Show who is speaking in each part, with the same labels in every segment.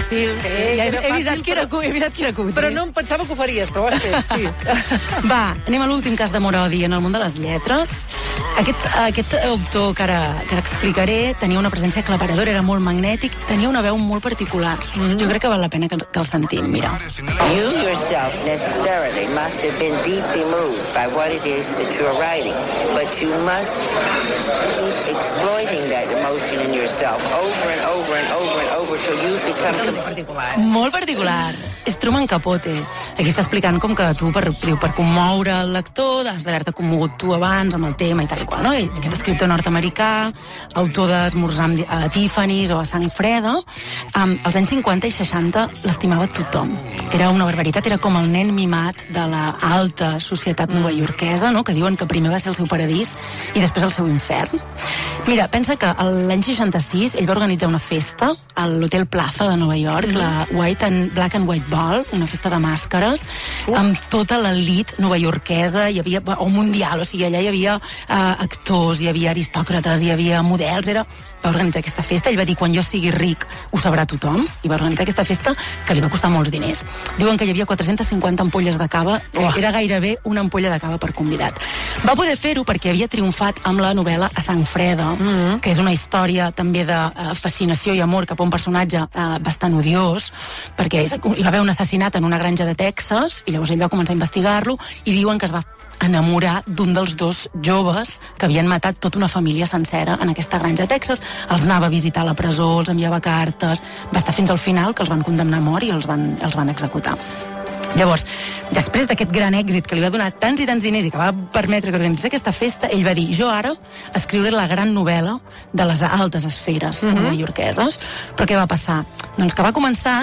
Speaker 1: fàcil. Ja he avisat que era cutre.
Speaker 2: Però no em pensava que ho faries, però ho has fet, sí.
Speaker 1: Va, anem a l'últim cas d'amor odi en el món de les lletres. Aquest autor que ara explicaré tenia una presència aclaparadora, era molt magnètic, tenia una veu molt particular. Jo crec que val la pena que el sentim, mira.
Speaker 3: You yourself necessarily must have been deeply moved by what it is that you're writing, but you must keep exploiting that emotion in yourself over and over and over and over till you become...
Speaker 1: Molt particular. És Truman Capote. Aquí està explicant com que tu, per commoure el lector, has d'haver-te commogut tu abans amb el tema i tal i qual, no? Aquest escriptor nord-americà, autor d'Esmorzar a Tiffany's o a Sang Freda, als anys 50 i 60 l'estimava tothom. Era una barbaritat, era com el nen mimat de la alta societat novaiorquesa, no? Que diuen que primer va ser el seu paradís i després el seu infern. Mira, pensa que l'any 66 ell va organitzar una festa a l'Hotel Plaza de Nova York, la Black and White Ball, una festa de màscares, amb tota l'elit novaiorquesa, o mundial, o sigui, allà hi havia actors, hi havia aristòcrates, hi havia models, va organitzar aquesta festa, ell va dir, quan jo sigui ric ho sabrà tothom, i va organitzar aquesta festa que li va costar molts diners. Diuen que hi havia 450 ampolles de cava, que era gairebé una ampolla de cava per convidat. Va poder fer-ho perquè havia triomfat amb la novel·la A Sang Freda, que és una història també de fascinació i amor cap a un personatge bastant odiós, perquè hi va haver un assassinat en una granja de Texas, i llavors ell va començar a investigar-lo, i diuen que es va enamorar d'un dels dos joves que havien matat tota una família sencera en aquesta granja a Texas. Els anava a visitar a la presó, els enviava cartes, va estar fins al final que els van condemnar a mort i els van executar. Llavors, després d'aquest gran èxit que li va donar tants i tants diners i que va permetre que organitzés aquesta festa, ell va dir, jo ara escriuré la gran novel·la de les altes esferes novaiorqueses. Però què va passar? Doncs que va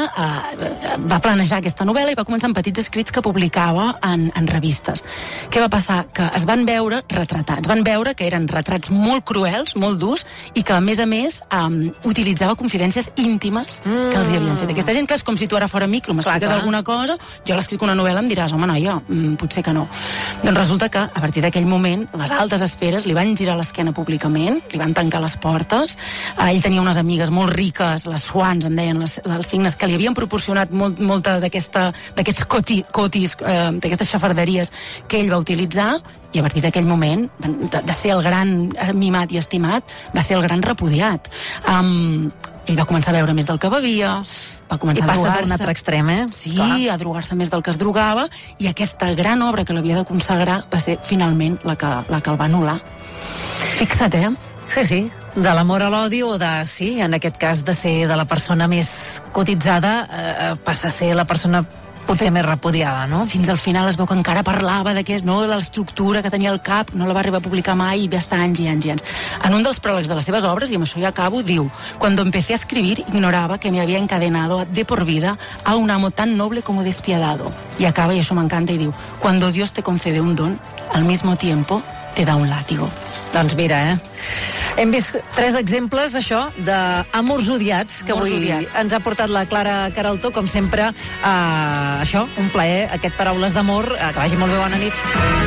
Speaker 1: planejar aquesta novel·la i va començar amb petits escrits que publicava en revistes. Què va passar? Que es van veure retratats. Van veure que eren retrats molt cruels, molt durs, i que, a més, utilitzava confidències íntimes que els hi havien fet. Aquesta gent que és com si tu ara fora micro, m'expliques alguna cosa, jo l'escric una novel·la, em diràs, home, noia, potser que no. Doncs resulta que, a partir d'aquell moment, les altes esferes li van girar l'esquena públicament, li van tancar les portes, ell tenia unes amigues molt riques, les swans, en deien, els signes, que li havien proporcionat molta d'aquests cotis, d'aquestes xafarderies que ell va utilitzar, i a partir d'aquell moment, de ser el gran mimat i estimat, va ser el gran repudiat. Ell va començar a beure més del que bevia, va començar a drogar-se. I passes a un altre extrem, Sí, a drogar-se més del que es drogava, i aquesta gran obra que l'havia de consagrar va ser finalment la que el va anul·lar. Fixa't,
Speaker 2: Sí, de l'amor a l'odi o sí, en aquest cas de ser de la persona més cotitzada, passa a ser la persona potser més repudiada, no?
Speaker 1: Fins al final es veu que encara parlava de l'estructura que tenia al cap, no la va arribar a publicar mai i va estar anys i anys i anys. En un dels pròlegs de les seves obres, i amb això ja acabo, diu: «Cuando empecé a escribir, ignoraba que me había encadenado de por vida a un amo tan noble como despiadado». I acaba, i això m'encanta, i diu: «Cuando Dios te concede un don, al mismo tiempo te da un látigo».
Speaker 2: Doncs mira, hem vist 3 exemples, això, d'amors odiats, que avui ens ha portat la Clara Queraltó, com sempre, això, un plaer, aquest Paraules d'amor, que vagi molt bé, bona nit.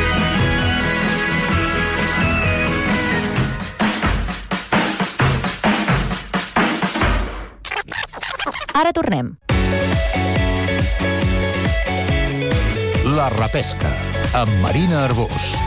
Speaker 4: Ara tornem.
Speaker 5: La repesca, amb Marina Arbós.